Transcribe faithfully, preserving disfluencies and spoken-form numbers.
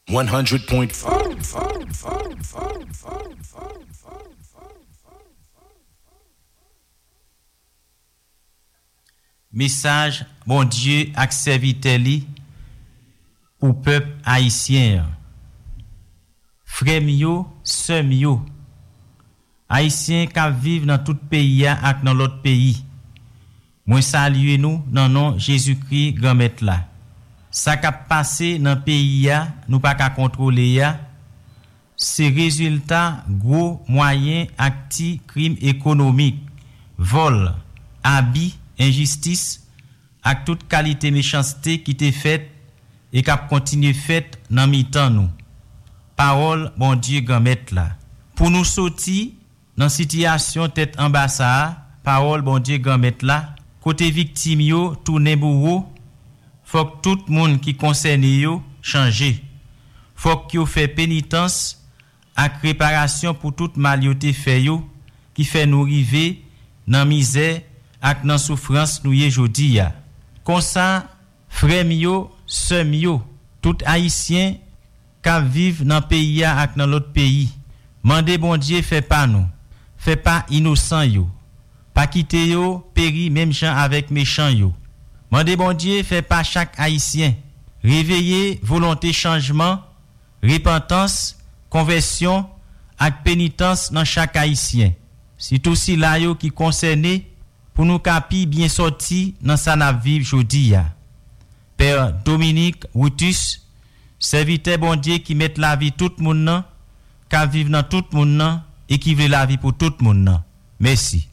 one hundred point four. Message bon Dieu ak serviteur li pour peuple haïtien. Frère yo, sœur yo, haïtien qui vivent dans tout pays ak dans l'autre pays. Moi salue nous dans nom Jésus-Christ grand maître là. Ça qui passé dans pays ya, nous pas qu'à contrôler ya. C'est résultat gros moyen acti crime économique, vol, abus, injustice ak toute qualité méchanceté qui t'est faite et qui continue faite dans mi-temps nous. Parole bon Dieu grand maître là. Pour nous sortir dans situation tête en bas ça, parole bon Dieu grand maître là, côté victime yo tourner bourreau, faut que tout monde qui concerné yo changer. Faut que yo fait pénitence ak réparation pour toute mal yo te fait yo qui fait nous river dans misère ak nan souffrance nou ye jodi ya. Comme ça, frère yo, sœur yo, tout haïtien qui vivent dans pays ak dans l'autre pays. Mandez bon Dieu fait pas nous. Fait pas innocent yo. Pas quitter yo péri même gens avec méchant yo. Mandez bon Dieu fait pas chaque haïtien. Réveiller volonté changement, repentance, conversion ak pénitence dans chaque haïtien. C'est aussi là yo qui concerné pour nous capi bien sorti dans sa na vivre jodi ya. Père Dominique Routus, serviteur bon Dieu qui met la vie tout moun nan, qui vivre dans tout moun nan et qui veut la vie pour tout moun nan. Merci.